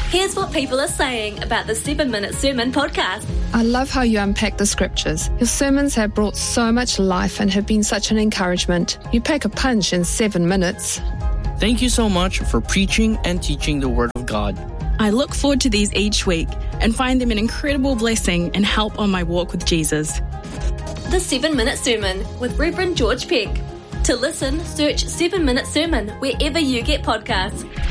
Here's what people are saying about the 7-Minute Sermon podcast. I love how you unpack the scriptures. Your sermons have brought so much life and have been such an encouragement. You pack a punch in 7 minutes. Thank you so much for preaching and teaching the Word of God. I look forward to these each week and find them an incredible blessing and help on my walk with Jesus. The 7-Minute Sermon with Reverend George Peck. To listen, search 7-Minute Sermon wherever you get podcasts.